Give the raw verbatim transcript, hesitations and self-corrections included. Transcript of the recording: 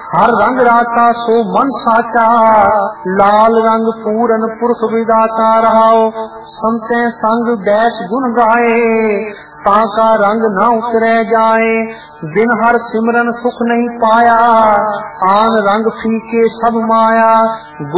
हर रंग राता सो मन साचा, लाल रंग पूरन पुरख विदाता रहाओ। संते संग बैस गुण गाए, ताका रंग न उतरे जाए। बिन हर सिमरन सुख नहीं पाया, आन रंग फीके सब माया।